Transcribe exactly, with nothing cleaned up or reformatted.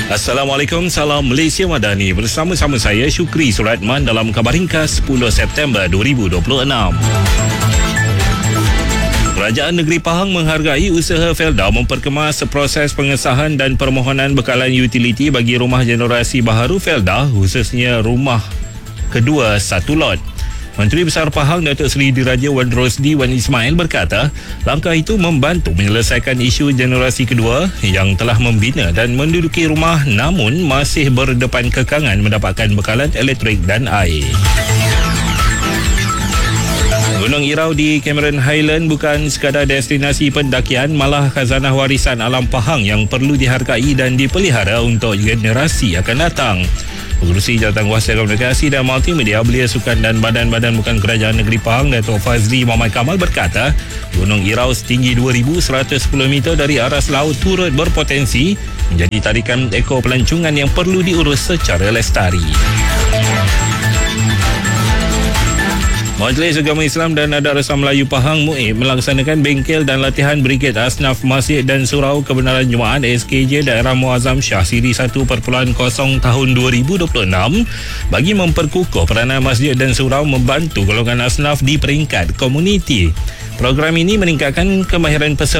Assalamualaikum, salam Malaysia Madani. Bersama-sama saya Syukri Suratman dalam Khabar Ringkas sepuluh September dua ribu dua puluh enam. Kerajaan Negeri Pahang menghargai usaha Felda memperkemas proses pengesahan dan permohonan bekalan utiliti bagi rumah generasi baharu Felda, khususnya rumah kedua satu lot. Menteri Besar Pahang Datuk Seri Diraja Wan Rosdi Wan Ismail berkata, langkah itu membantu menyelesaikan isu generasi kedua yang telah membina dan menduduki rumah namun masih berdepan kekangan mendapatkan bekalan elektrik dan air. Gunung Irau di Cameron Highland bukan sekadar destinasi pendakian, malah khazanah warisan alam Pahang yang perlu dihargai dan dipelihara untuk generasi akan datang. Pengerusi Jawatankuasa Komunikasi dan Multimedia Belia Sukan dan Badan-Badan Bukan Kerajaan Negeri Pahang Datuk Fazli Muhammad Kamal berkata, Gunung Irau setinggi dua ribu seratus sepuluh meter dari aras laut turut berpotensi menjadi tarikan ekor pelancongan yang perlu diurus secara lestari. Majlis Agama Islam dan Adat Rasa Melayu Pahang M U I melaksanakan bengkel dan latihan Brigade Asnaf Masjid dan Surau Kebenaran Jumaat S K J Daerah Muazzam Shah Siri satu titik kosong tahun dua ribu dua puluh enam bagi memperkukuh peranan masjid dan surau membantu golongan asnaf di peringkat komuniti. Program ini meningkatkan kemahiran peserta